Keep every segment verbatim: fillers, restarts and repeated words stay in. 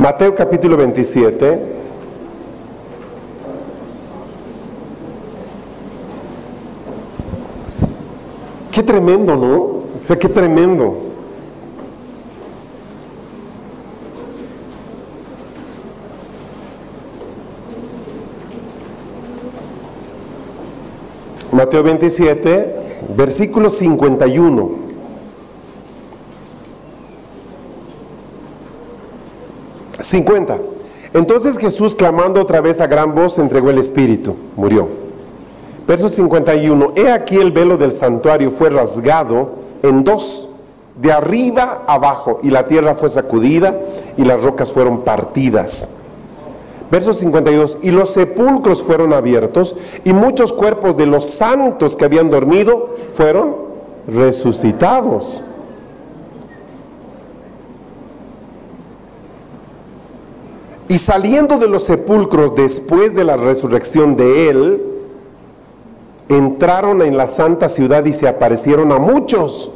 Mateo capítulo veintisiete. Qué tremendo, ¿no? O sea, qué tremendo. Mateo veintisiete, versículo cincuenta y uno. cincuenta. Entonces Jesús, clamando otra vez a gran voz, entregó el Espíritu, murió. Verso cincuenta y uno. He aquí el velo del santuario fue rasgado en dos, de arriba abajo, y la tierra fue sacudida, y las rocas fueron partidas. Verso cincuenta y dos. Y los sepulcros fueron abiertos, y muchos cuerpos de los santos que habían dormido fueron resucitados. Y saliendo de los sepulcros después de la resurrección de él, entraron en la santa ciudad y se aparecieron a muchos.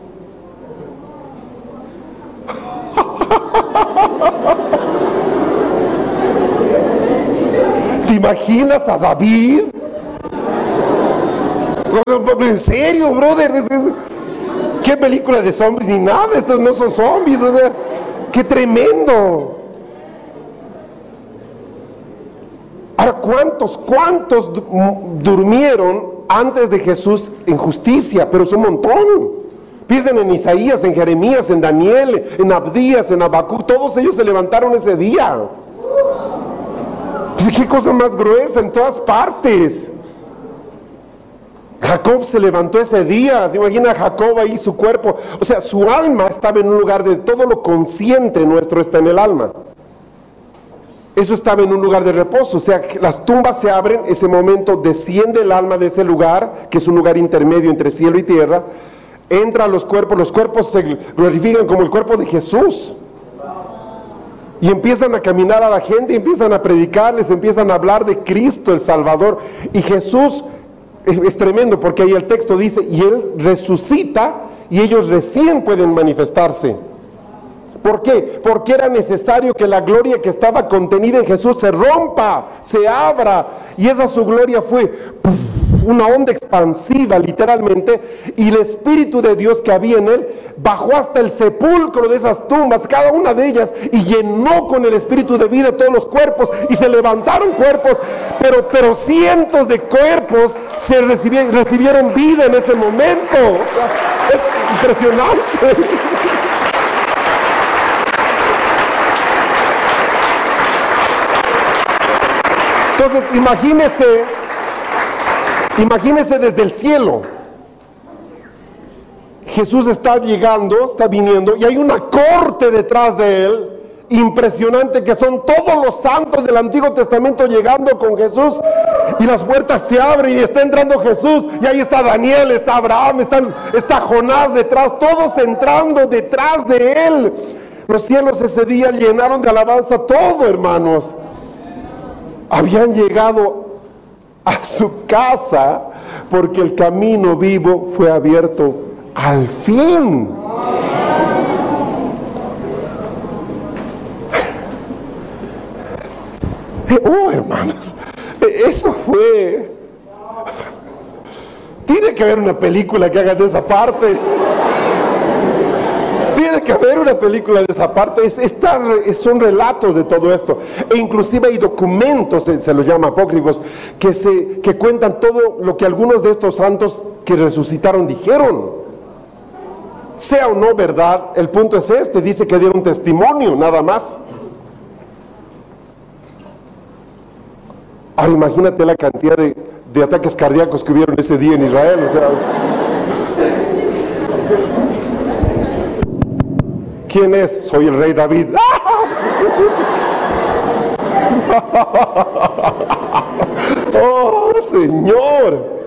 ¿Te imaginas a David? En serio, brother, ¿qué película de zombies? Ni nada, estos no son zombies, o sea, qué tremendo. Ahora, ¿cuántos, cuántos durmieron antes de Jesús en justicia? Pero es un montón. Piensen en Isaías, en Jeremías, en Daniel, en Abdías, en Habacuc. Todos ellos se levantaron ese día. Pues, ¿qué cosa más gruesa en todas partes? Jacob se levantó ese día. ¿Se imagina a Jacob ahí, su cuerpo? O sea, su alma estaba en un lugar de todo lo consciente nuestro está en el alma. Eso estaba en un lugar de reposo. O sea, las tumbas se abren, ese momento desciende el alma de ese lugar, que es un lugar intermedio entre cielo y tierra. Entra a los cuerpos, los cuerpos se glorifican como el cuerpo de Jesús. Y empiezan a caminar a la gente, y empiezan a predicarles, empiezan a hablar de Cristo el Salvador. Y Jesús es, es tremendo, porque ahí el texto dice, y Él resucita, y ellos recién pueden manifestarse. ¿Por qué? Porque era necesario que la gloria que estaba contenida en Jesús se rompa, se abra, y esa su gloria fue ¡puf!, una onda expansiva literalmente, y el Espíritu de Dios que había en él bajó hasta el sepulcro de esas tumbas, cada una de ellas, y llenó con el Espíritu de vida todos los cuerpos, y se levantaron cuerpos, pero, pero cientos de cuerpos se recibieron, recibieron vida en ese momento. Es impresionante. Entonces, imagínese, imagínese desde el cielo. Jesús está llegando, está viniendo, y hay una corte detrás de él, impresionante, que son todos los santos del Antiguo Testamento llegando con Jesús, y las puertas se abren y está entrando Jesús, y ahí está Daniel, está Abraham, está, está Jonás detrás, todos entrando detrás de él. Los cielos ese día llenaron de alabanza todo, hermanos. Habían llegado a su casa porque el camino vivo fue abierto al fin. Oh, hermanos, eso fue. Tiene que haber una película que haga de esa parte. Tiene que haber una película de esa parte. Es, está, son relatos de todo esto, e inclusive hay documentos, se, se los llama apócrifos, que, se, que cuentan todo lo que algunos de estos santos que resucitaron dijeron. Sea o no verdad, el punto es este, dice que dieron testimonio, nada más. Ahora imagínate la cantidad de, de ataques cardíacos que hubieron ese día en Israel. O sea, ¿quién es? Soy el rey David. ¡Oh, Señor!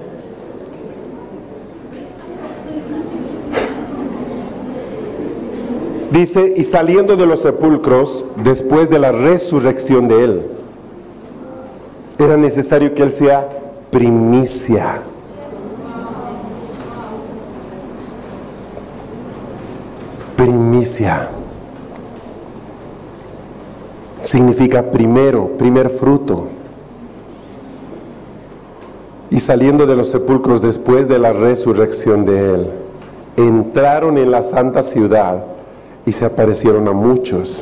Dice, y saliendo de los sepulcros, después de la resurrección de él, era necesario que él sea primicia. Primicia. significa primero, primer fruto. Y saliendo de los sepulcros después de la resurrección de Él, entraron en la santa ciudad y se aparecieron a muchos.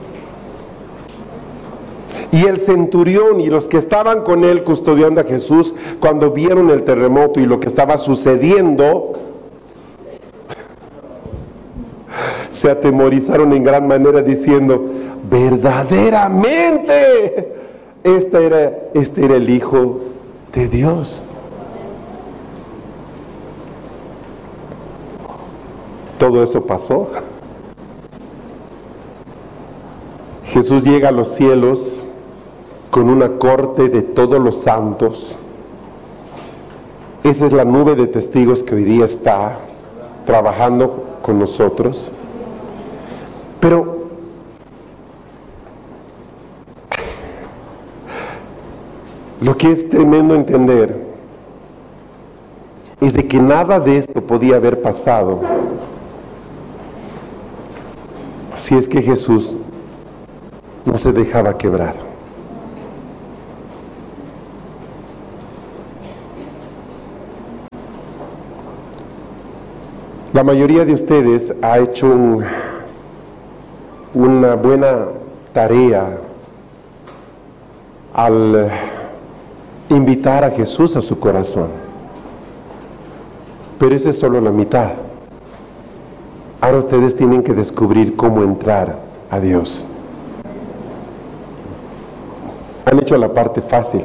Y el centurión y los que estaban con él custodiando a Jesús, cuando vieron el terremoto y lo que estaba sucediendo, se atemorizaron en gran manera diciendo: verdaderamente este era, este era el Hijo de Dios. Todo eso pasó. Jesús llega a los cielos con una corte de todos los santos. Esa es la nube de testigos que hoy día está trabajando con nosotros. Pero lo que es tremendo entender es de que nada de esto podía haber pasado si es que Jesús no se dejaba quebrar. La mayoría de ustedes ha hecho un, una buena tarea al invitar a Jesús a su corazón. Pero esa es solo la mitad. Ahora ustedes tienen que descubrir cómo entrar a Dios. Han hecho la parte fácil.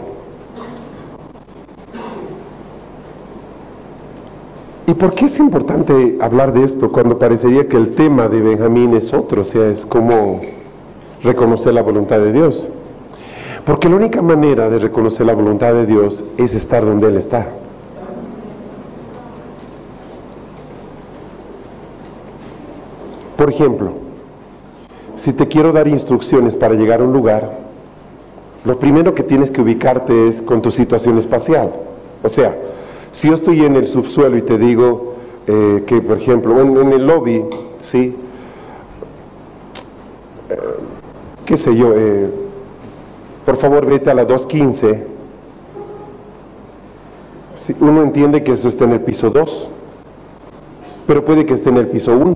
¿Y por qué es importante hablar de esto cuando parecería que el tema de Benjamín es otro? O sea, es cómo reconocer la voluntad de Dios. Porque la única manera de reconocer la voluntad de Dios es estar donde Él está. Por ejemplo, si te quiero dar instrucciones para llegar a un lugar, lo primero que tienes que ubicarte es con tu situación espacial. O sea, si yo estoy en el subsuelo y te digo eh, que, por ejemplo, en, en el lobby, ¿sí? Eh, qué sé yo, eh, por favor vete a la dos quince, ¿sí? Uno entiende que eso está en el piso dos, pero puede que esté en el piso uno.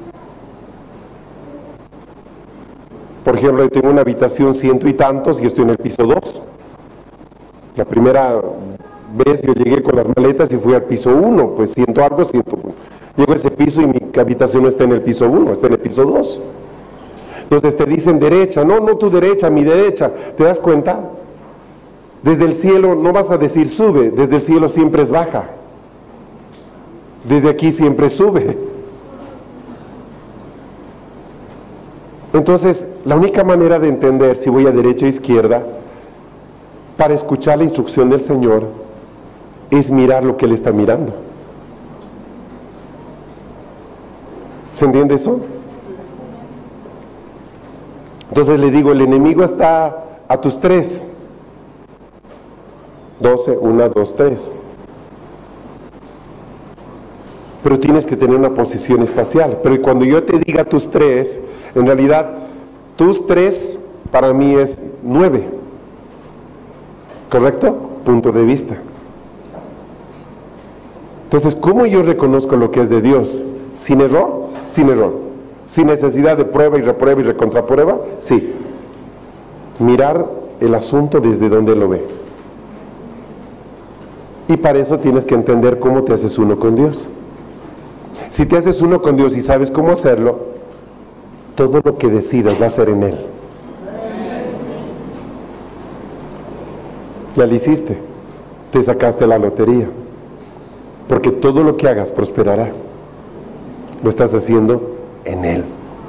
Por ejemplo, yo tengo una habitación ciento y tantos y estoy en el piso dos. La primera vez yo llegué con las maletas y fui al piso uno, pues ciento algo, ciento uno. Llego a ese piso y mi habitación no está en el piso uno, está en el piso dos. Entonces te dicen derecha, no, no tu derecha, mi derecha. ¿Te das cuenta? Desde el cielo no vas a decir sube, desde el cielo siempre es baja. Desde aquí siempre sube. Entonces, la única manera de entender si voy a derecha o izquierda, para escuchar la instrucción del Señor, es mirar lo que Él está mirando. ¿Se entiende eso? Entonces le digo, el enemigo está a tus tres. doce, uno, dos, tres. Pero tienes que tener una posición espacial. Pero cuando yo te diga tus tres, en realidad, tus tres para mí es nueve. ¿Correcto? Punto de vista. Entonces, ¿cómo yo reconozco lo que es de Dios? ¿Sin error? Sin error. ¿Sin necesidad de prueba y reprueba y recontraprueba? Sí. Mirar el asunto desde donde lo ve. Y para eso tienes que entender cómo te haces uno con Dios. Si te haces uno con Dios y sabes cómo hacerlo, todo lo que decidas va a ser en Él. Ya lo hiciste, te sacaste la lotería, porque todo lo que hagas prosperará. Lo estás haciendo en Él.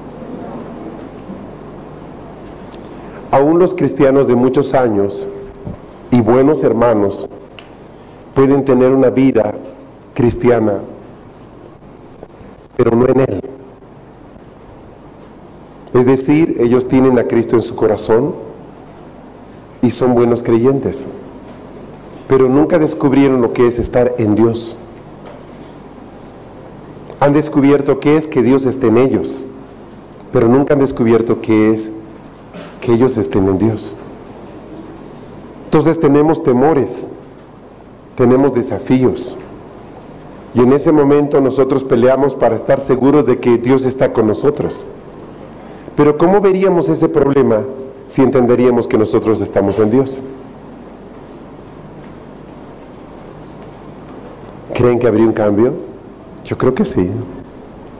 Aún los cristianos de muchos años y buenos hermanos pueden tener una vida cristiana, pero no en Él. Es decir, ellos tienen a Cristo en su corazón y son buenos creyentes, pero nunca descubrieron lo que es estar en Dios. Han descubierto qué es que Dios esté en ellos, pero nunca han descubierto qué es que ellos estén en Dios. Entonces tenemos temores, tenemos desafíos. Y en ese momento nosotros peleamos para estar seguros de que Dios está con nosotros. Pero ¿cómo veríamos ese problema si entenderíamos que nosotros estamos en Dios? ¿Creen que habría un cambio? Yo creo que sí.